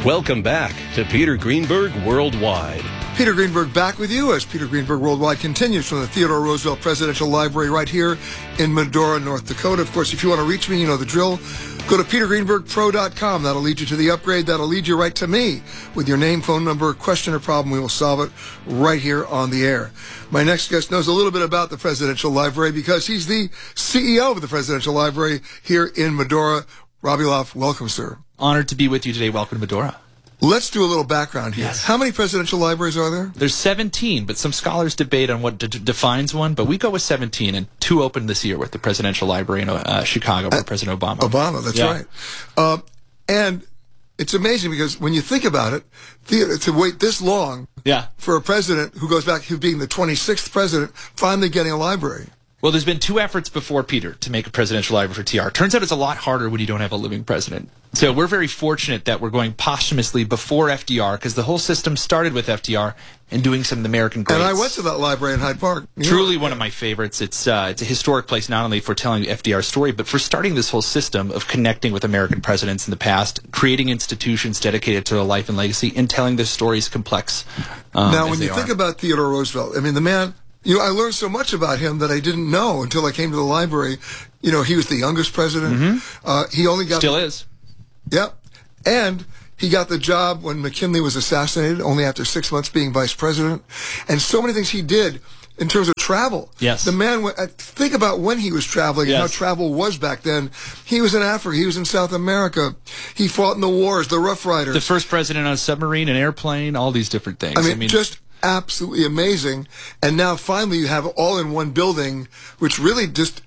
Welcome back to Peter Greenberg Worldwide. Peter Greenberg back with you as Peter Greenberg Worldwide continues from the Theodore Roosevelt Presidential Library right here in Medora, North Dakota. Of course, if you want to reach me, you know the drill. Go to petergreenbergpro.com. That'll lead you to the upgrade. That'll lead you right to me with your name, phone number, question, or problem. We will solve it right here on the air. My next guest knows a little bit about the Presidential Library because he's the CEO of the Presidential Library here in Medora. Rob Eloff, welcome, sir. Honored to be with you today. Welcome to Medora. Let's do a little background here. Yes. How many presidential libraries are there? There's 17, but some scholars debate on what defines one, but we go with 17, and 2 opened this year with the Presidential Library in Chicago for President Obama. That's right. And it's amazing because when you think about it, to wait this long for a president who goes back to being the 26th president, finally getting a library. Well, there's been 2 efforts before Peter to make a presidential library for TR. Turns out it's a lot harder when you don't have a living president. So we're very fortunate that we're going posthumously before FDR because the whole system started with FDR and doing some of the American greats. And I went to that library in Hyde Park. Truly one of my favorites. It's a historic place not only for telling FDR's story, but for starting this whole system of connecting with American presidents in the past, creating institutions dedicated to their life and legacy, and telling their stories complex. Now, when you think about Theodore Roosevelt, I mean, the man... I learned so much about him that I didn't know until I came to the library. He was the youngest president. He only got... Still is. Yep. And he got the job when McKinley was assassinated, only after 6 months being vice president. And so many things he did in terms of travel. Yes. The man, think about when he was traveling and how travel was back then. He was in Africa. He was in South America. He fought in the wars, the Rough Riders. The first president on a submarine, an airplane, all these different things. I mean just... absolutely amazing. And now finally you have it all in one building, which really just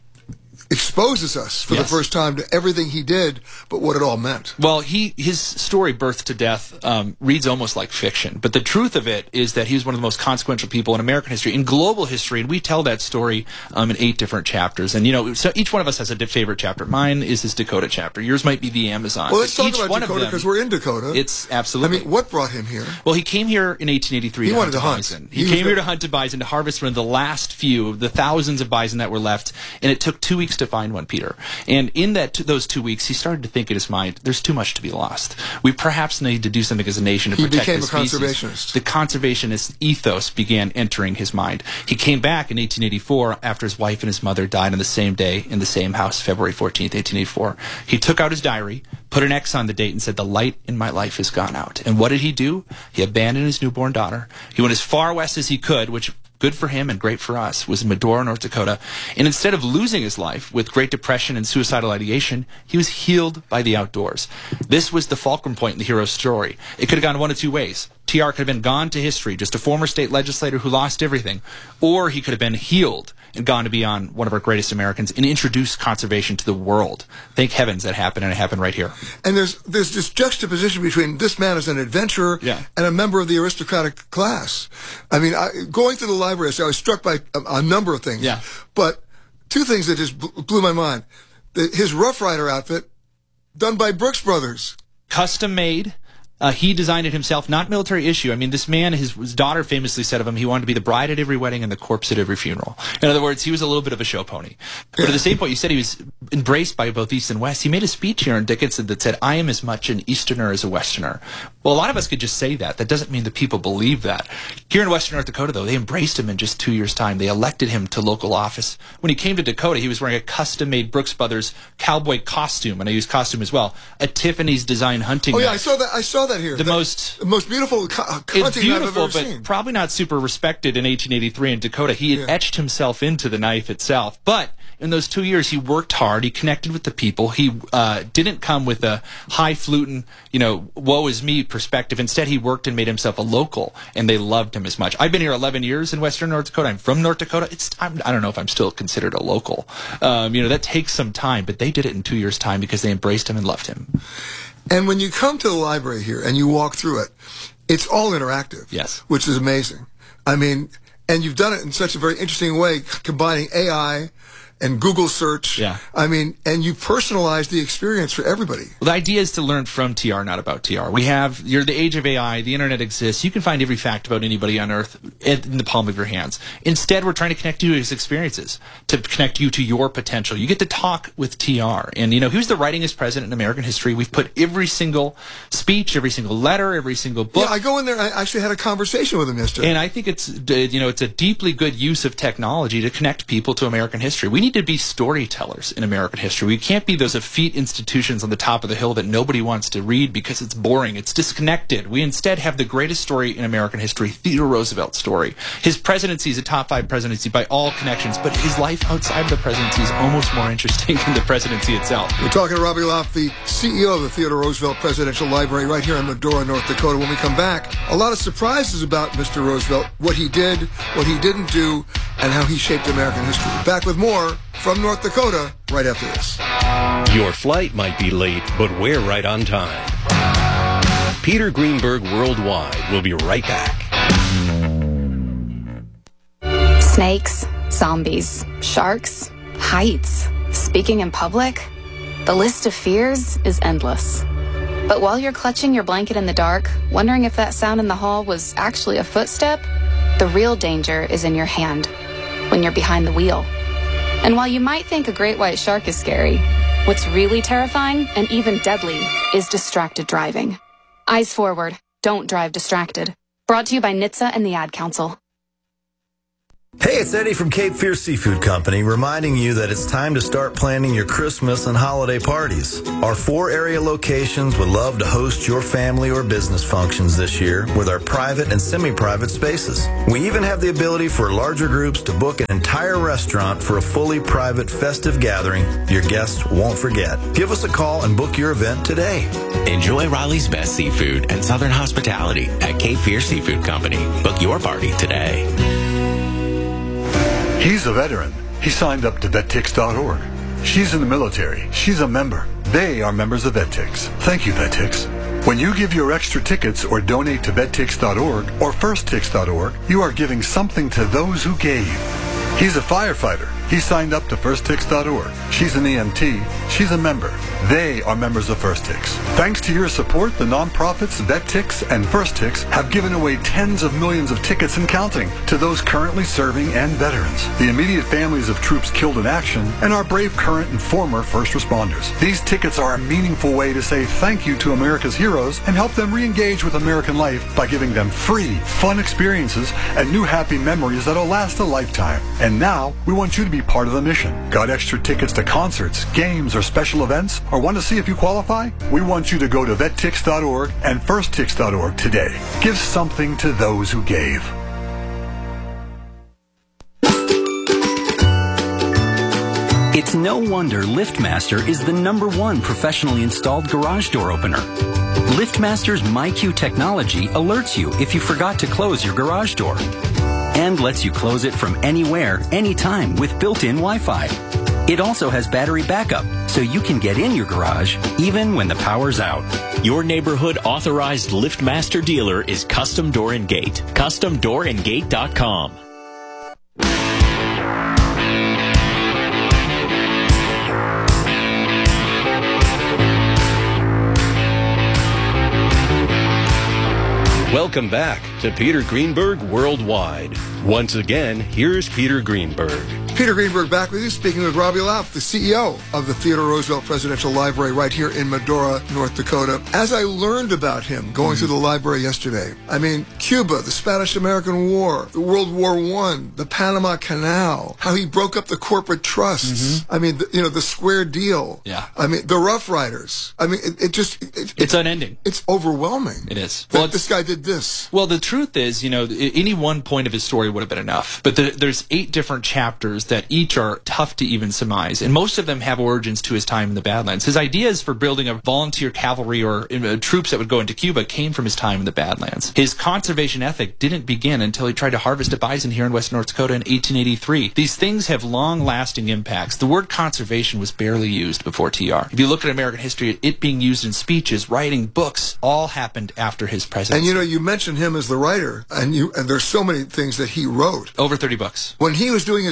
exposes us for the first time to everything he did, but what it all meant. Well, his story, Birth to Death, reads almost like fiction. But the truth of it is that he was one of the most consequential people in American history, in global history, and we tell that story in 8 different chapters. And, so each one of us has a favorite chapter. Mine is his Dakota chapter. Yours might be the Amazon. Well, let's talk about Dakota because we're in Dakota. It's absolutely. I mean, what brought him here? Well, he came here in 1883 He to wanted to hunt hunt. bison. He came here to hunt bison, to harvest one of the last few of the thousands of bison that were left, and it took 2 weeks to find one, Peter. And in those 2 weeks, he started to think in his mind, there's too much to be lost. We perhaps need to do something as a nation to protect the species. He became a conservationist. The conservationist ethos began entering his mind. He came back in 1884 after his wife and his mother died on the same day in the same house, February 14th, 1884. He took out his diary, put an X on the date, and said, the light in my life has gone out. And what did he do? He abandoned his newborn daughter. He went as far west as he could, which... good for him and great for us, was in Medora, North Dakota. And instead of losing his life with Great Depression and suicidal ideation, he was healed by the outdoors. This was the fulcrum point in the hero's story. It could have gone one of 2 ways. TR could have been gone to history, just a former state legislator who lost everything, or he could have been healed and gone to be on one of our greatest Americans and introduce conservation to the world. Thank heavens that happened, and it happened right here. And there's this juxtaposition between this man as an adventurer and a member of the aristocratic class. I mean, going through the library, I was struck by a number of things. But 2 things that just blew my mind. His Rough Rider outfit, done by Brooks Brothers. Custom made. He designed it himself, not military issue. I mean, this man, his daughter famously said of him, he wanted to be the bride at every wedding and the corpse at every funeral. In other words, he was a little bit of a show pony. But at the same point, you said he was embraced by both East and West. He made a speech here in Dickinson that said, I am as much an Easterner as a Westerner. Well, a lot of us could just say that. That doesn't mean that people believe that. Here in Western North Dakota, though, they embraced him in just 2 years' time. They elected him to local office. When he came to Dakota, he was wearing a custom-made Brooks Brothers cowboy costume, and I use costume as well, a Tiffany's design hunting knife. I saw that here. The most beautiful hunting it's beautiful, I've ever but seen. Probably not super respected in 1883 in Dakota. He had etched himself into the knife itself. But in those 2 years, he worked hard. He connected with the people. He didn't come with a highfalutin, woe is me perspective. Instead, he worked and made himself a local, and they loved him as much. I've been here 11 years in Western North Dakota. I'm from North Dakota. I don't know if I'm still considered a local. That takes some time, but they did it in 2 years' time because they embraced him and loved him. And when you come to the library here and you walk through it, it's all interactive. Yes. Which is amazing. I mean, and you've done it in such a very interesting way, combining AI and Google search. Yeah. I mean, and you personalize the experience for everybody. Well, the idea is to learn from TR, not about TR. You're the age of AI, the internet exists. You can find every fact about anybody on Earth in the palm of your hands. Instead, we're trying to connect you to his experiences, to connect you to your potential. You get to talk with TR. And, he was the writingest president in American history. We've put every single speech, every single letter, every single book. Yeah, I go in there. I actually had a conversation with him yesterday. And I think it's a deeply good use of technology to connect people to American history. We need to be storytellers in American history. We can't be those effete institutions on the top of the hill that nobody wants to read because it's boring. It's disconnected. We instead have the greatest story in American history, Theodore Roosevelt's story. His presidency is a top 5 presidency by all connections, but his life outside of the presidency is almost more interesting than the presidency itself. We're talking to Robbie Loft, the CEO of the Theodore Roosevelt Presidential Library right here in Medora, North Dakota. When we come back, a lot of surprises about Mr. Roosevelt, what he did, what he didn't do, and how he shaped American history. Back with more from North Dakota right after this. Your flight might be late, but we're right on time. Peter Greenberg Worldwide will be right back. Snakes, zombies, sharks, heights, speaking in public. The list of fears is endless. But while you're clutching your blanket in the dark, wondering if that sound in the hall was actually a footstep, the real danger is in your hand, when you're behind the wheel. And while you might think a great white shark is scary, what's really terrifying and even deadly is distracted driving. Eyes forward, don't drive distracted. Brought to you by NHTSA and the Ad Council. Hey, it's Eddie from Cape Fear Seafood Company reminding you that it's time to start planning your Christmas and holiday parties. Our 4 area locations would love to host your family or business functions this year with our private and semi-private spaces. We even have the ability for larger groups to book an entire restaurant for a fully private festive gathering your guests won't forget. Give us a call and book your event today. Enjoy Raleigh's best seafood and Southern hospitality at Cape Fear Seafood Company. Book your party today. He's a veteran. He signed up to VetTix.org. She's in the military. She's a member. They are members of VetTix. Thank you, VetTix. When you give your extra tickets or donate to VetTix.org or FirstTix.org, you are giving something to those who gave. He's a firefighter. He signed up to FirstTix.org. She's an EMT. She's a member. They are members of FirstTix. Thanks to your support, the nonprofits VetTix and FirstTix have given away tens of millions of tickets and counting to those currently serving and veterans, the immediate families of troops killed in action, and our brave current and former first responders. These tickets are a meaningful way to say thank you to America's heroes and help them re-engage with American life by giving them free, fun experiences and new happy memories that'll last a lifetime. And now, we want you to be part of the mission. Got extra tickets to concerts, games, or special events? Or want to see if you qualify? We want you to go to VetTix.org and FirstTix.org today. Give something to those who gave. It's no wonder LiftMaster is the #1 professionally installed garage door opener. LiftMaster's MyQ technology alerts you if you forgot to close your garage door and lets you close it from anywhere, anytime with built-in Wi-Fi. It also has battery backup, so you can get in your garage even when the power's out. Your neighborhood authorized LiftMaster dealer is Custom Door and Gate. CustomDoorandGate.com. Welcome back to Peter Greenberg Worldwide. Once again, here's Peter Greenberg. Peter Greenberg back with you, speaking with Robbie Loft, the CEO of the Theodore Roosevelt Presidential Library right here in Medora, North Dakota. As I learned about him going through the library yesterday, I mean, Cuba, the Spanish-American War, the World War I, the Panama Canal, how he broke up the corporate trusts. I mean, the square deal. Yeah. I mean, the Rough Riders. I mean, it's unending. It's overwhelming. It is. Well, this guy did this. Well, the truth is, any one point of his story would have been enough. But there's 8 different chapters that each are tough to even surmise, and most of them have origins to his time in the Badlands. His ideas for building a volunteer cavalry or troops that would go into Cuba came from his time in the Badlands. His conservation ethic didn't begin until he tried to harvest a bison here in West North Dakota in 1883. These things have long-lasting impacts. The word conservation was barely used before TR. If you look at American history, it being used in speeches, writing, books, all happened after his presidency. And you mentioned him as the writer, and there's so many things that he wrote. Over 30 books. When he was doing his thesis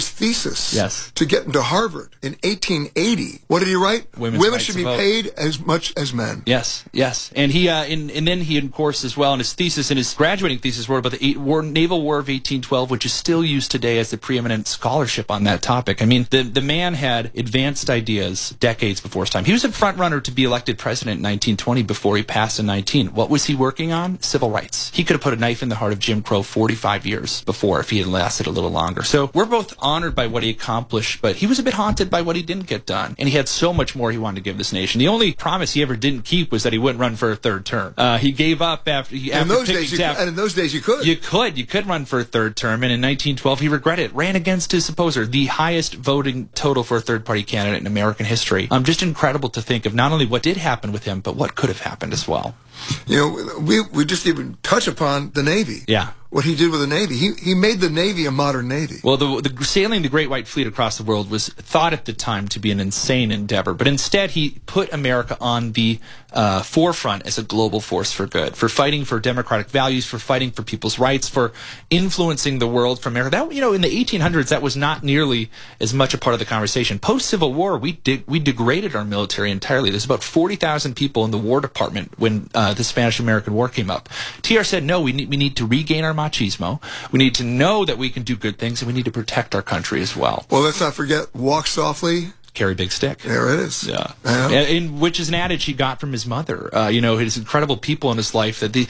thesis to get into Harvard in 1880. What did he write? Women should be paid as much as men. Yes. And he, and then he, of course, as well, in his thesis, in his graduating thesis, wrote about the Naval War of 1812, which is still used today as the preeminent scholarship on that topic. I mean, the man had advanced ideas decades before his time. He was a front runner to be elected president in 1920 before he passed in 19. What was he working on? Civil rights. He could have put a knife in the heart of Jim Crow 45 years before if he had lasted a little longer. So we're both honored by what he accomplished, but he was a bit haunted by what he didn't get done. And he had so much more he wanted to give this nation. The only promise he ever didn't keep was that he wouldn't run for a third term. He gave up after in those days you could. You could run for a third term, and in 1912 he regretted it. Ran against his opposer, the highest voting total for a third-party candidate in American history. Just incredible to think of not only what did happen with him, but what could have happened as well. You know, we just even touch upon the Navy. Yeah. What he did with the Navy. He made the Navy a modern Navy. Well, the sailing the Great White Fleet across the world was thought at the time to be an insane endeavor, but instead he put America on the forefront as a global force for good, for fighting for democratic values, for fighting for people's rights, for influencing the world from America. That, in the 1800s, that was not nearly as much a part of the conversation. Post-Civil War, we degraded our military entirely. There's about 40,000 people in the War Department when the Spanish-American War came up. TR said, no, we need to regain our machismo. We need to know that we can do good things, and we need to protect our country as well. Well, let's not forget, walk softly, carry big stick. There it is. Yeah. And which is an adage he got from his mother. His incredible people in his life that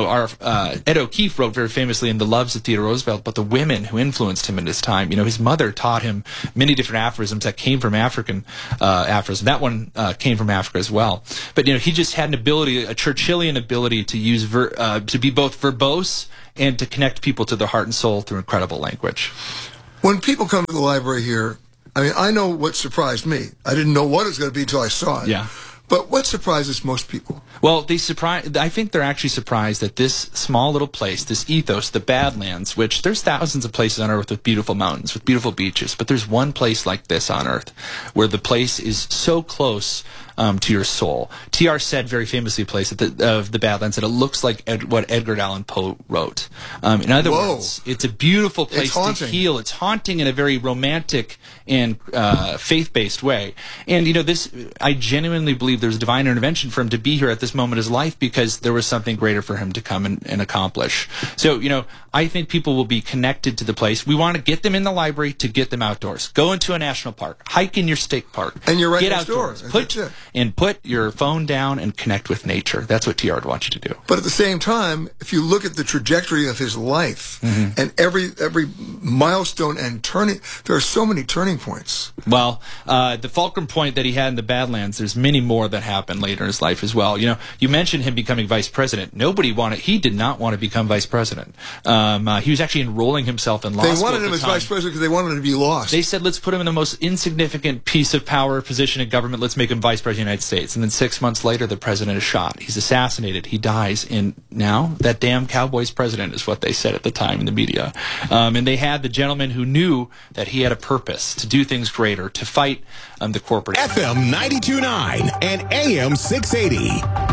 Ed O'Keefe wrote very famously in The Loves of Theodore Roosevelt about the women who influenced him in his time. His mother taught him many different aphorisms that came from African aphorisms. That one came from Africa as well. But, he just had an ability, a Churchillian ability to use, to be both verbose and to connect people to their heart and soul through incredible language. When people come to the library here, I know what surprised me. I didn't know what it was going to be until I saw it. Yeah. But what surprises most people? Well, I think they're actually surprised that this small little place, this ethos, the Badlands, which there's thousands of places on Earth with beautiful mountains, with beautiful beaches, but there's one place like this on Earth where the place is so close to your soul. TR said very famously, of the Badlands, that it looks like what Edgar Allan Poe wrote. In other words, it's a beautiful place to heal. It's haunting in a very romantic and faith-based way. And I genuinely believe there's divine intervention for him to be here at this moment in his life because there was something greater for him to come and accomplish. So, I think people will be connected to the place. We want to get them in the library to get them outdoors. Go into a national park. Hike in your state park. And you're right Get next door. outdoors. Put your phone down and connect with nature. That's what TR would want you to do. But at the same time, if you look at the trajectory of his life and every milestone and turning, there are so many turning points. Well, the fulcrum point that he had in the Badlands, there's many more that happened later in his life as well. You mentioned him becoming vice president. He did not want to become vice president. He was actually enrolling himself in law school. They wanted him as vice president because they wanted him to be lost. They said, let's put him in the most insignificant piece of power position in government. Let's make him vice president of the United States. And then 6 months later, the president is shot. He's assassinated. He dies. And now that damn cowboy's president is what they said at the time in the media. And they had the gentleman who knew that he had a purpose to do things greater, to fight the corporate. FM 92.9 and AM 680.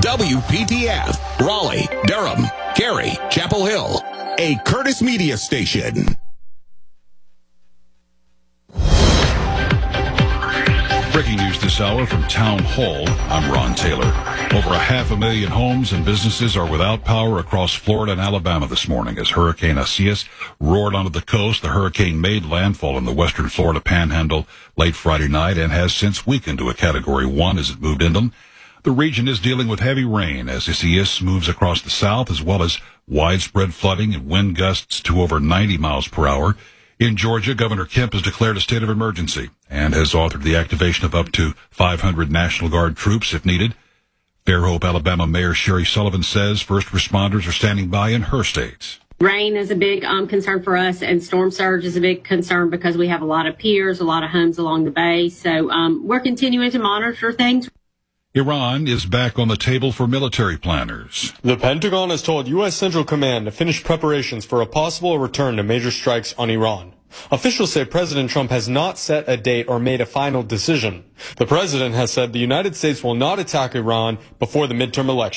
WPTF. Raleigh, Durham, Cary, Chapel Hill. A Curtis Media station. Breaking news this hour from Town Hall. I'm Ron Taylor. Over 500,000 homes and businesses are without power across Florida and Alabama this morning as Hurricane Isaias roared onto the coast. The hurricane made landfall in the western Florida panhandle late Friday night and has since weakened to a Category 1 as it moved inland. The region is dealing with heavy rain as Isaias moves across the south, as well as widespread flooding and wind gusts to over 90 miles per hour. In Georgia, Governor Kemp has declared a state of emergency and has authored the activation of up to 500 National Guard troops if needed. Fairhope, Alabama Mayor Sherry Sullivan says first responders are standing by in her state. Rain is a big concern for us, and storm surge is a big concern because we have a lot of piers, a lot of homes along the bay. So we're continuing to monitor things. Iran is back on the table for military planners. The Pentagon has told U.S. Central Command to finish preparations for a possible return to major strikes on Iran. Officials say President Trump has not set a date or made a final decision. The president has said the United States will not attack Iran before the midterm elections.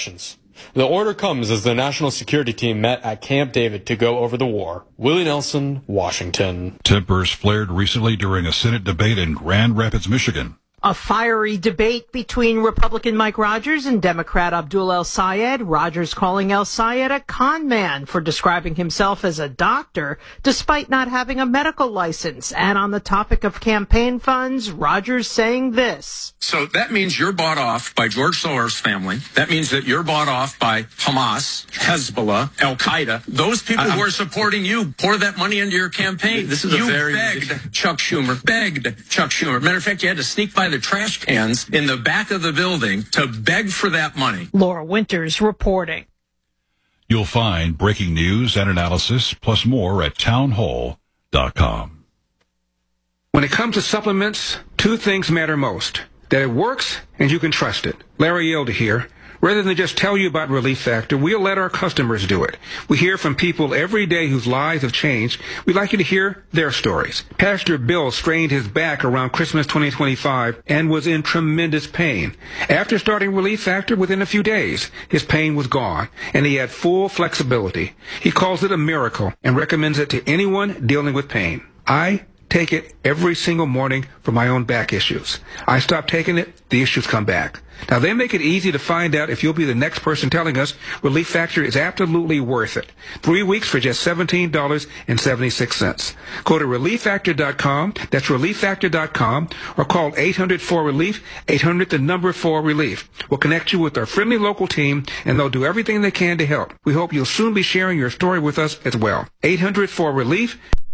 The order comes as the national security team met at Camp David to go over the war. Willie Nelson, Washington. Tempers flared recently during a Senate debate in Grand Rapids, Michigan. A fiery debate between Republican Mike Rogers and Democrat Abdul El-Sayed. Rogers calling El-Sayed a con man for describing himself as a doctor despite not having a medical license. And on the topic of campaign funds, Rogers saying this. So that means you're bought off by George Soros' family. That means that you're bought off by Hamas, Hezbollah, Al-Qaeda. Those people who are supporting you pour that money into your campaign. This is begged Chuck Schumer. Matter of fact, you had to sneak by the trash cans in the back of the building to beg for that money. Laura Winters reporting. You'll find breaking news and analysis, plus more at townhall.com. When it comes to supplements, two things matter most. That it works and you can trust it. Larry Elder here. Rather than just tell you about Relief Factor, we'll let our customers do it. We hear from people every day whose lives have changed. We'd like you to hear their stories. Pastor Bill strained his back around Christmas 2025 and was in tremendous pain. After starting Relief Factor, within a few days, his pain was gone, and he had full flexibility. He calls it a miracle and recommends it to anyone dealing with pain. I take it every single morning for my own back issues. I stop taking it, the issues come back. Now, they make it easy to find out if you'll be the next person telling us Relief Factor is absolutely worth it. 3 weeks for just $17.76. Go to ReliefFactor.com, that's ReliefFactor.com, or call 800-4RELIEF, 800-4RELIEF. We'll connect you with our friendly local team, and they'll do everything they can to help. We hope you'll soon be sharing your story with us as well. 800-4RELIEF.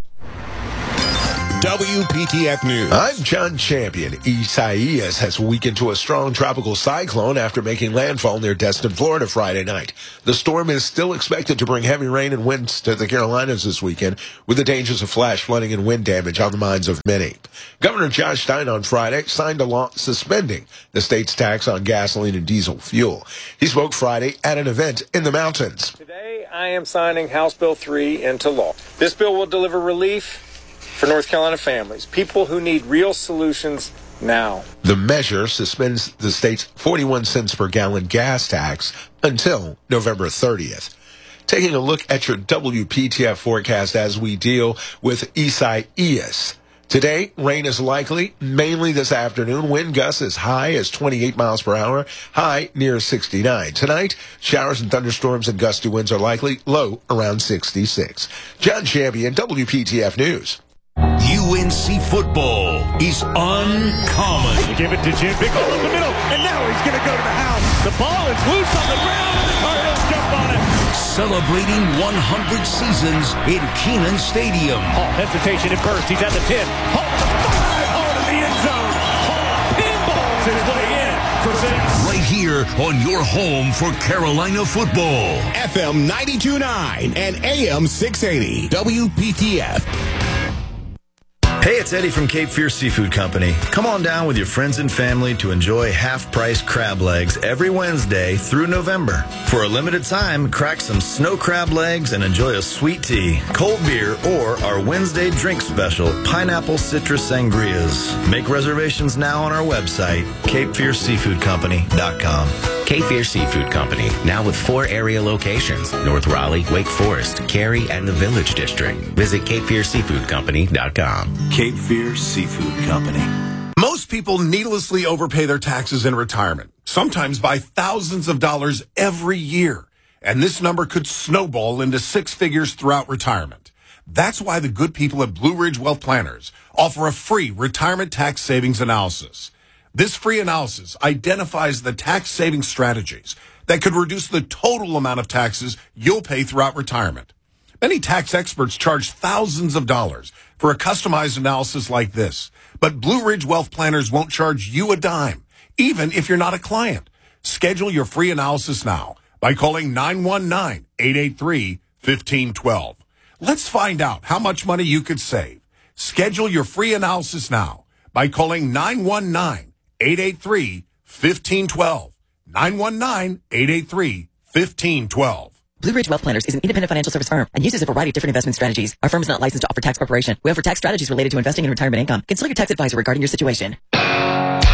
WPTF News. I'm John Champion. Isaias has weakened to a strong tropical cyclone after making landfall near Destin, Florida Friday night. The storm is still expected to bring heavy rain and winds to the Carolinas this weekend, with the dangers of flash flooding and wind damage on the minds of many. Governor Josh Stein on Friday signed a law suspending the state's tax on gasoline and diesel fuel. He spoke Friday at an event in the mountains. Today, I am signing House Bill 3 into law. This bill will deliver relief for North Carolina families, people who need real solutions now. The measure suspends the state's 41 cents per gallon gas tax until November 30th. Taking a look at your WPTF forecast as we deal with Isaias. Today, rain is likely, mainly this afternoon. Wind gusts as high as 28 miles per hour, high near 69. Tonight, showers and thunderstorms and gusty winds are likely, low around 66. John Champion, WPTF News. UNC football is uncommon. They give it to Jim, big hole in the middle, and now he's going to go to the house. The ball is loose on the ground, and the Cardinals jump on it. Celebrating 100 seasons in Kenan Stadium. Hall, hesitation at first. He's at the 10. Hall to the 5, Hall to the end zone. Hall pinballs his way in for 6. Right here on your home for Carolina football. FM 92.9 and AM 680. WPTF. Hey, it's Eddie from Cape Fear Seafood Company. Come on down with your friends and family to enjoy half-price crab legs every Wednesday through November. For a limited time, crack some snow crab legs and enjoy a sweet tea, cold beer, or our Wednesday drink special, Pineapple Citrus Sangrias. Make reservations now on our website, CapeFearSeafoodCompany.com. Cape Fear Seafood Company, now with 4 area locations, North Raleigh, Wake Forest, Cary, and the Village District. Visit CapeFearSeafoodCompany.com. Cape Fear Seafood Company. Most people needlessly overpay their taxes in retirement, sometimes by thousands of dollars every year. And this number could snowball into 6 figures throughout retirement. That's why the good people at Blue Ridge Wealth Planners offer a free retirement tax savings analysis. This free analysis identifies the tax saving strategies that could reduce the total amount of taxes you'll pay throughout retirement. Many tax experts charge thousands of dollars for a customized analysis like this, but Blue Ridge Wealth Planners won't charge you a dime, even if you're not a client. Schedule your free analysis now by calling 919-883-1512. Let's find out how much money you could save. Schedule your free analysis now by calling 919-883-1512. 919-883-1512. Blue Ridge Wealth Planners is an independent financial service firm and uses a variety of different investment strategies. Our firm is not licensed to offer tax preparation. We offer tax strategies related to investing in retirement income. Consult your tax advisor regarding your situation.